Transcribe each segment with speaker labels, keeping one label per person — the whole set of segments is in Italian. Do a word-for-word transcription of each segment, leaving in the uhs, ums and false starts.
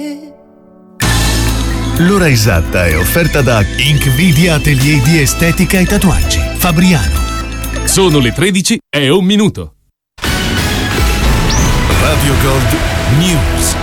Speaker 1: L'ora esatta è offerta da Inkvidia Atelier di Estetica e Tatuaggi, Fabriano.
Speaker 2: Sono le tredici e un minuto.
Speaker 1: Radio Gold News.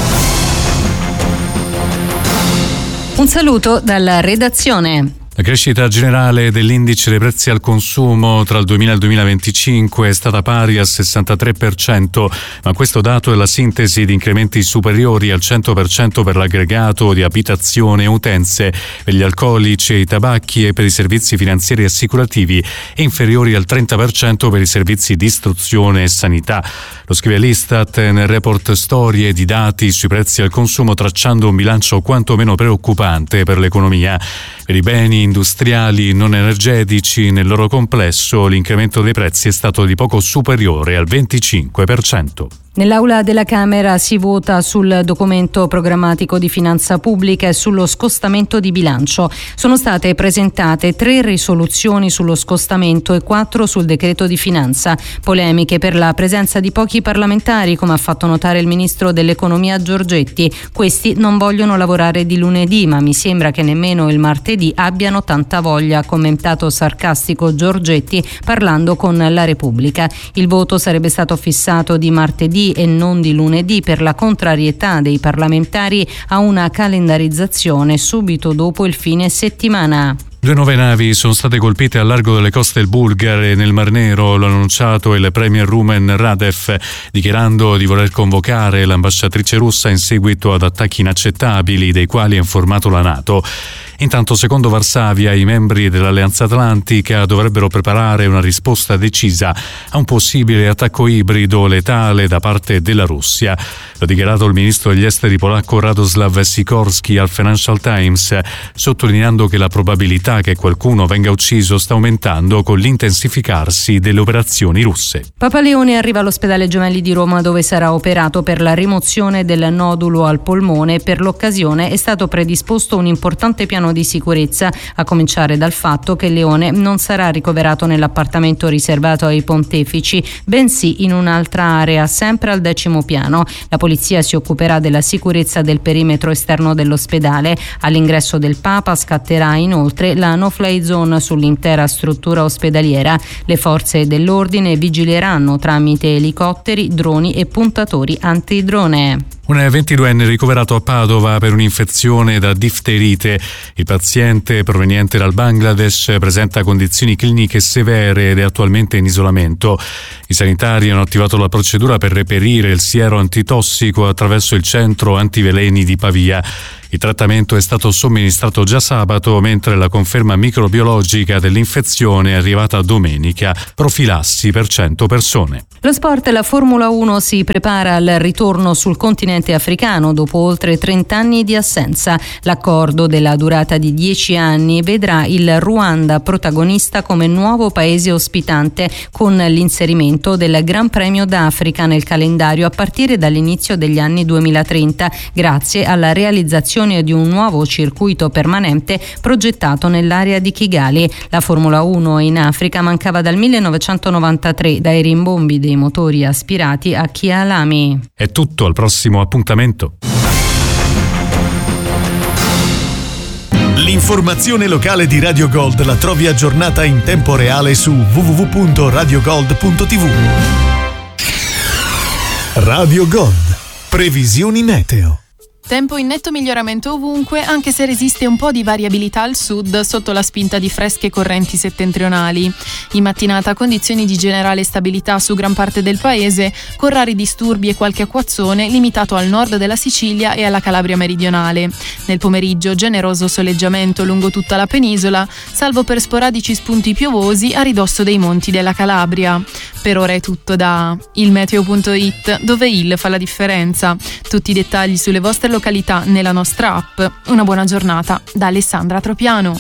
Speaker 3: Un saluto dalla redazione.
Speaker 4: La crescita generale dell'indice dei prezzi al consumo tra il duemila e il duemilaventicinque è stata pari al sessantatré per cento, ma questo dato è la sintesi di incrementi superiori al cento per cento per l'aggregato di abitazione e utenze, per gli alcolici e i tabacchi e per i servizi finanziari e assicurativi e inferiori al trenta per cento per i servizi di istruzione e sanità. Lo scrive l'Istat nel report Storie di dati sui prezzi al consumo, tracciando un bilancio quantomeno preoccupante per l'economia. Per i beni industriali non energetici nel loro complesso l'incremento dei prezzi è stato di poco superiore al venticinque per cento.
Speaker 3: Nell'aula della Camera si vota sul documento programmatico di finanza pubblica e sullo scostamento di bilancio. Sono state presentate tre risoluzioni sullo scostamento e quattro sul decreto di finanza. Polemiche per la presenza di pochi parlamentari, come ha fatto notare il ministro dell'economia Giorgetti. Questi non vogliono lavorare di lunedì, ma mi sembra che nemmeno il martedì abbiano tanta voglia, ha commentato sarcastico Giorgetti parlando con la Repubblica. Il voto sarebbe stato fissato di martedì e non di lunedì per la contrarietà dei parlamentari a una calendarizzazione subito dopo il fine settimana.
Speaker 4: Due nuove navi sono state colpite al largo delle coste bulgare nel Mar Nero, l'ha annunciato il premier Rumen Radev, dichiarando di voler convocare l'ambasciatrice russa in seguito ad attacchi inaccettabili dei quali ha informato la NATO. Intanto, secondo Varsavia, i membri dell'Alleanza Atlantica dovrebbero preparare una risposta decisa a un possibile attacco ibrido letale da parte della Russia. L'ha dichiarato il ministro degli esteri polacco Radoslav Sikorski al Financial Times, sottolineando che la probabilità che qualcuno venga ucciso sta aumentando con l'intensificarsi delle operazioni russe.
Speaker 3: Papa Leone arriva all'ospedale Gemelli di Roma, dove sarà operato per la rimozione del nodulo al polmone. Per l'occasione è stato predisposto un importante piano di sicurezza, a cominciare dal fatto che Leone non sarà ricoverato nell'appartamento riservato ai pontefici, bensì in un'altra area, sempre al decimo piano. La polizia si occuperà della sicurezza del perimetro esterno dell'ospedale. All'ingresso del Papa scatterà inoltre la no-fly zone sull'intera struttura ospedaliera. Le forze dell'ordine vigileranno tramite elicotteri, droni e puntatori antidrone.
Speaker 4: Un ventiduenne ricoverato a Padova per un'infezione da difterite. Il paziente, proveniente dal Bangladesh, presenta condizioni cliniche severe ed è attualmente in isolamento. I sanitari hanno attivato la procedura per reperire il siero antitossico attraverso il centro antiveleni di Pavia. Il trattamento è stato somministrato già sabato, mentre la conferma microbiologica dell'infezione è arrivata domenica. Profilassi per cento persone.
Speaker 3: Lo sport, la Formula uno si prepara al ritorno sul continente africano dopo oltre trenta anni di assenza. L'accordo della durata di dieci anni vedrà il Ruanda protagonista come nuovo paese ospitante, con l'inserimento del Gran Premio d'Africa nel calendario a partire dall'inizio degli anni duemilatrenta, grazie alla realizzazione di un nuovo circuito permanente progettato nell'area di Kigali. La Formula uno in Africa mancava dal millenovecentonovantatré, dai rimbombi dei motori aspirati a Kyalami.
Speaker 4: È tutto, al prossimo appuntamento.
Speaker 1: L'informazione locale di Radio Gold la trovi aggiornata in tempo reale su w w w punto radio gold punto t v. Radio Gold. Previsioni meteo.
Speaker 5: Tempo in netto miglioramento ovunque, anche se resiste un po' di variabilità al sud sotto la spinta di fresche correnti settentrionali. In mattinata condizioni di generale stabilità su gran parte del paese, con rari disturbi e qualche acquazzone limitato al nord della Sicilia e alla Calabria meridionale. Nel pomeriggio generoso soleggiamento lungo tutta la penisola, salvo per sporadici spunti piovosi a ridosso dei monti della Calabria. Per ora è tutto da il meteo punto it, dove il fa la differenza. Tutti i dettagli sulle vostre località nella nostra app. Una buona giornata da Alessandra Tropiano.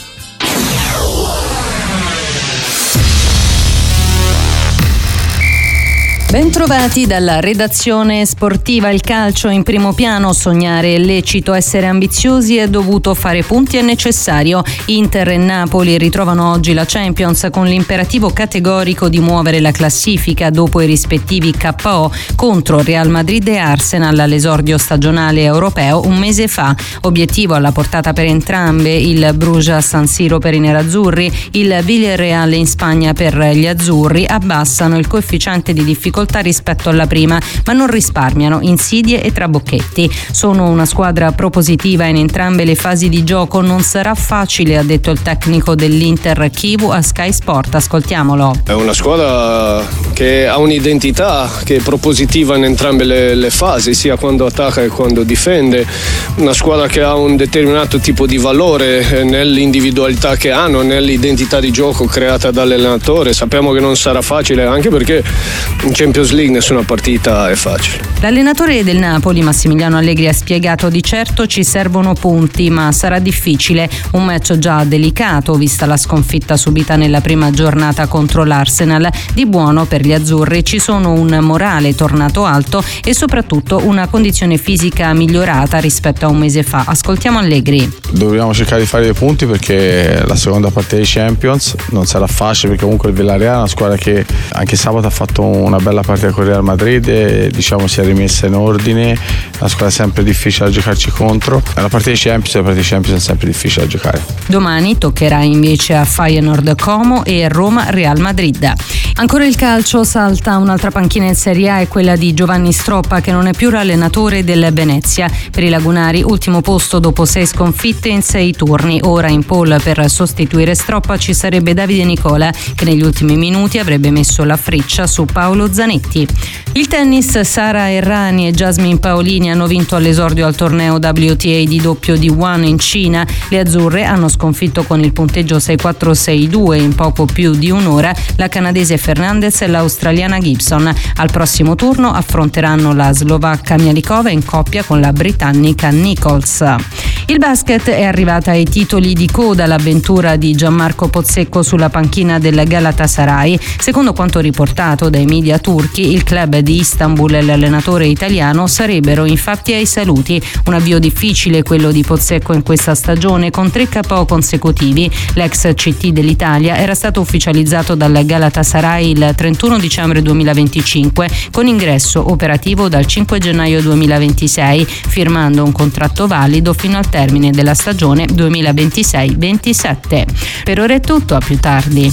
Speaker 3: Bentrovati dalla redazione sportiva. Il calcio in primo piano, sognare è lecito, essere ambiziosi è dovuto, fare punti è necessario. Inter e Napoli ritrovano oggi la Champions con l'imperativo categorico di muovere la classifica dopo i rispettivi K O contro Real Madrid e Arsenal all'esordio stagionale europeo un mese fa. Obiettivo alla portata per entrambe, il Bruges San Siro per i nerazzurri, il Villarreal in Spagna per gli azzurri. Abbassano il coefficiente di difficoltà rispetto alla prima, ma non risparmiano insidie e trabocchetti. Sono una squadra propositiva in entrambe le fasi di gioco. Non sarà facile, ha detto il tecnico dell'Inter Chivu a Sky Sport. Ascoltiamolo.
Speaker 6: È una squadra che ha un'identità che è propositiva in entrambe le, le fasi, sia quando attacca che quando difende. Una squadra che ha un determinato tipo di valore nell'individualità che hanno, nell'identità di gioco creata dall'allenatore. Sappiamo che non sarà facile, anche perché in Champions League nessuna partita è facile.
Speaker 3: L'allenatore del Napoli, Massimiliano Allegri, ha spiegato: di certo ci servono punti, ma sarà difficile. Un match già delicato, vista la sconfitta subita nella prima giornata contro l'Arsenal. Di buono per gli azzurri ci sono un morale tornato alto e soprattutto una condizione fisica migliorata rispetto a un mese fa. Ascoltiamo Allegri.
Speaker 7: Dobbiamo cercare di fare dei punti perché la seconda partita dei Champions non sarà facile, perché comunque il Villarreal è una squadra che anche sabato ha fatto una bella partita con il Real Madrid e diciamo si è rimessa in ordine. Una squadra sempre difficile da giocarci contro. La partita dei Champions, la partita dei Champions è sempre difficile da giocare.
Speaker 3: Domani toccherà invece a Feyenoord Como e Roma Real Madrid. Ancora il calcio, salta un'altra panchina in Serie A, è quella di Giovanni Stroppa, che non è più l'allenatore del Venezia. Per i lagunari ultimo posto dopo sei sconfitte in sei turni. Ora in pole per sostituire Stroppa ci sarebbe Davide Nicola, che negli ultimi minuti avrebbe messo la freccia su Paolo Zanetti. Il tennis, Sara Errani e Jasmine Paolini hanno vinto all'esordio al torneo W T A di doppio D uno in Cina. Le azzurre hanno sconfitto con il punteggio sei quattro sei due in poco più di un'ora la canadese Fernandez e l'australiana Gibson. Al prossimo turno affronteranno la slovacca Mialikova in coppia con la britannica Nichols. Il basket, è arrivata ai titoli di coda l'avventura di Gianmarco Pozzecco sulla panchina del Galatasaray. Secondo quanto riportato dai media turchi, il club di Istanbul e l'allenatore italiano sarebbero infatti ai saluti. Un avvio difficile quello di Pozzecco in questa stagione, con tre K O consecutivi. L'ex C T dell'Italia era stato ufficializzato dal Galatasaray il trentuno dicembre duemilaventicinque con ingresso operativo dal cinque gennaio duemilaventisei, firmando un contratto valido fino al termine della stagione duemilaventisei ventisette. Per ora è tutto, a più tardi.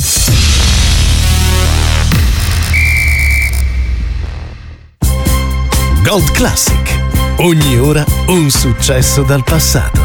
Speaker 1: Gold Classic. Ogni ora un successo dal passato.